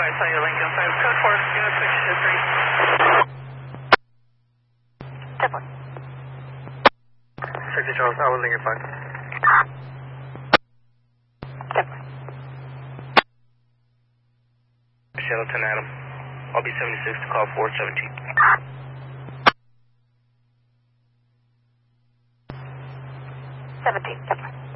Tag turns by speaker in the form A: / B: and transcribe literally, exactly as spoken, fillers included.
A: I saw your Lincoln five. Code four, give us switch history.
B: Temple.
C: Sector Charles, I will Lincoln five.
B: Temple.
A: Sheraton Adam. I'll be seventy-six to call four seventeen.
B: seventeen, Temple.